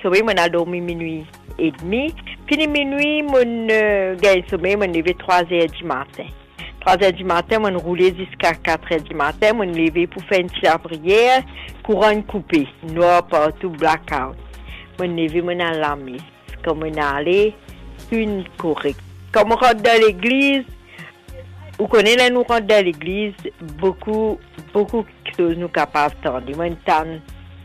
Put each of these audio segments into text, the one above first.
sommeil, mon a dormi minuit et demi. Fini minuit, mon gagne sommeil, mon levé 3 heures du matin. 3 heures du matin, mon roulé jusqu'à 4 heures du matin, mon levé pour faire une petite prière, couronne coupée, noir partout, blackout. Mon levé, mon a la messe. Comme on a allé, une correcte. Comme on rentre dans l'église, vous connaissez là, nous rentrons dans l'église, beaucoup de choses nous capables d'entendre.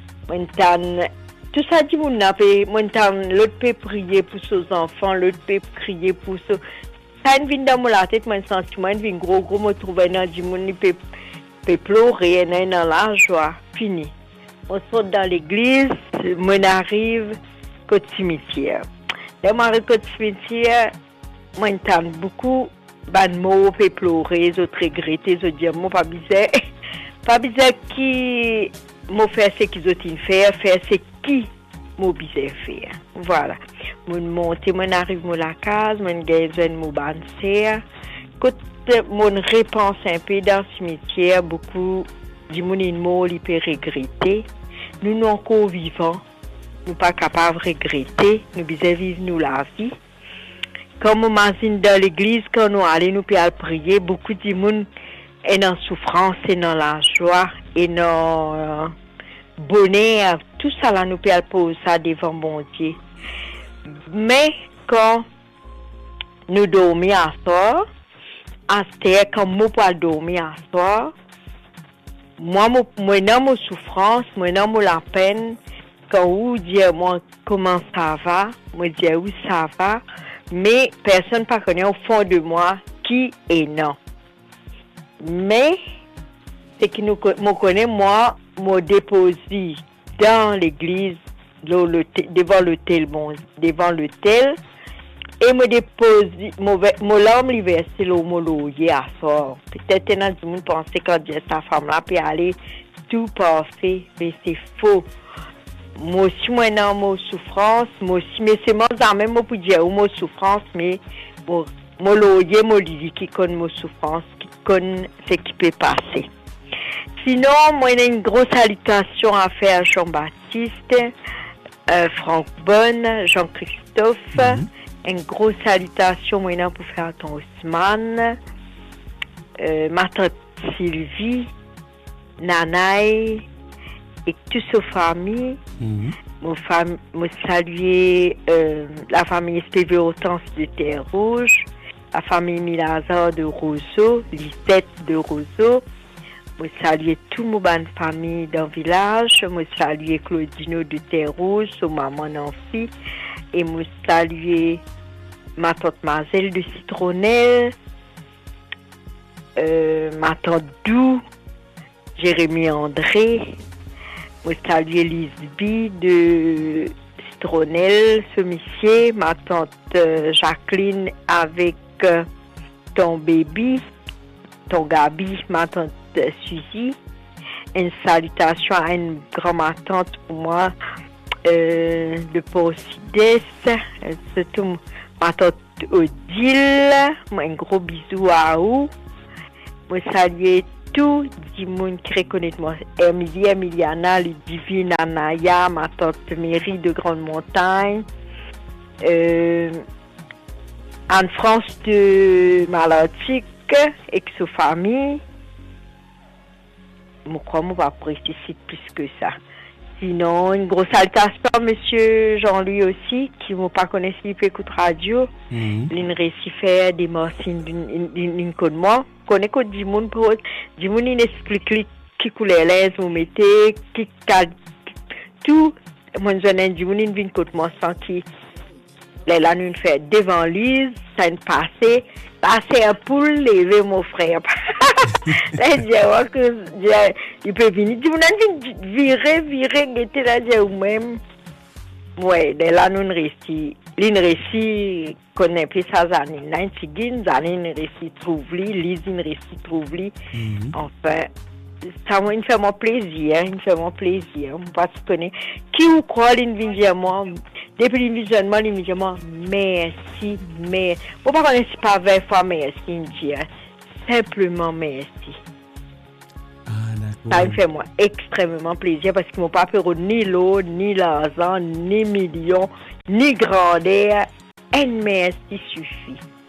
Tout ça dit, l'autre peut prier pour ses enfants, l'autre peut prier pour ça. Ça vient dans la tête, mon sentiment, il vient gros, me trouver dans du monde, il peut pleurer, dans la joie, fini. On sort dans l'église, on arrive au cimetière. Là, on arrive au cimetière, on entend beaucoup de mots, peut pleurer, les autres regretter, les autres dire, moi, pas bizarre qui m'a fait ce qu'ils ont fait, faire ce qui m'a bizarre faire. Voilà. Mon monte, mon arrive à la case, mon gagne mon banser. Quand mon réponse un peu dans le cimetière, beaucoup de gens ils peuvent regretter. Nous nous encore vivants, nous pas capables de regretter, nous besoin vivre nous la vie. Comme on imagine dans l'église, quand nous allons nous prier, beaucoup de gens sont en souffrance et dans la joie et dans bonheur. Tout ça là nous peut poser ça devant bon Dieu. Mais quand nous dormons à soir, quand nous pouvons dormir à soir, moi dans mon souffrance, moi dans la peine, quand vous dites moi comment ça va, moi dis oui ça va, mais personne ne connaît au fond de moi qui est non. Mais c'est que nous connaît moi déposé dans l'église devant l'autel et me dépose mon larme lui verser le mot à sort. Peut-être dans le monde penser quand sa femme là peut aller tout parfait, mais c'est faux. Moi aussi moi dans mon souffrance, moi aussi mais c'est moi même moi pour dire mon souffrance mais mon loyer mon livre qui connaît mon souffrance, qui connaît ce qui peut passer. Sinon moi j'ai une grosse salutation à faire à Jean-Baptiste, Franck Bonne, Jean-Christophe. Une grosse salutation maintenant pour faire à ton Ousmane, ma tante Sylvie, Nanaï et toute sa famille. Moi saluer la famille SPV Hortense de Terre Rouge, la famille Milazar de Roseau, Lisette de Roseau. Moi saluer tout mon bonne famille dans le village. Moi saluer Claudino de Terre Rouge, son maman Nancy. Et moi saluer ma tante Mazel de Citronnelle, ma tante Dou, Jérémy André, moi saluer Lisby de Citronnelle, Semissier, ma tante Jacqueline avec ton baby, ton Gabi, ma tante Suzy. Une salutation à une grand-ma-tante pour moi de Porcides, surtout ma tante Odile, un gros bisou à vous. Moi saluer tout le monde qui reconnaît moi, Emiliana, Ludivine, Anaya, ma tante Mairie de Grande Montagne, Anne-France de Malartic et sa famille. Je crois que je vais apprécier plus que ça. Sinon, une grosse salutation à monsieur Jean-Louis aussi, qui ne m'a pas connu s'il peut écouter radio. Il récifère des morcines d'une côte de moi. Je connais que du monde pour du monde, il explique qui coulait l'aise, vous mettez, qui tout. Moi, je n'ai du monde, il vient côte de moi sans qui. Là, nous fait devant Lise, ça ne passait. Passer un poule, lever mon frère. Là, il peut venir. Tu m'as virer, guetter là, ou même. Ouais, là, nous réussi. L'une réussi, connaît plus sa année. Là, une réussi, trouve-lui. Lise, une réussi, trouve-lui. Enfin, ça me fait mon plaisir. Il me fait mon plaisir. Parce que qui vous croit, l'une vient moi. Depuis l'envisionnement, il me dit merci, mais vous ne connaissez pas 20 fois merci, simplement merci. Ah, Ça me fait moi extrêmement plaisir parce qu'ils m'ont pas fait ni l'eau, ni l'argent, ni millions, ni grandeur. Un merci suffit.